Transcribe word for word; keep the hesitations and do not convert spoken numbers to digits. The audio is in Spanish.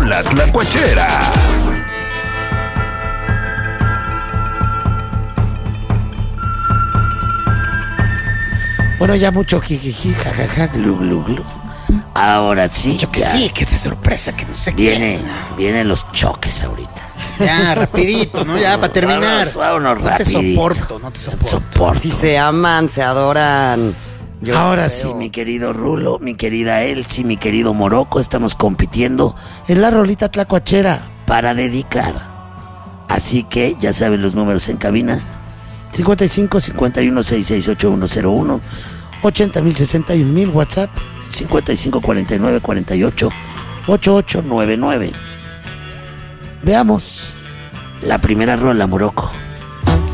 La Tlacuachera. Bueno, ya mucho jijiji, jajaja, glu, glu, glu. Ahora sí. Yo que ya. sí, que de sorpresa, que no sé Viene, qué. vienen los choques ahorita. Ya, rapidito, ¿no? Ya, para terminar. Vámonos, vámonos no te rapidito. soporto, no te soporto. Soporto. Si se aman, se adoran. Yo Ahora creo. sí, mi querido Rulo, mi querida Elsie, mi querido Morocco, estamos compitiendo en la rolita tlacuachera para dedicar. Así que ya saben los números en cabina: cincuenta y cinco, cincuenta y uno, sesenta y seis, ochenta y uno cero uno, ochenta mil, sesenta y un mil, WhatsApp cincuenta y cinco, cuarenta y nueve, cuarenta y ocho, ochenta y ocho noventa y nueve. Veamos la primera rola, Morocco.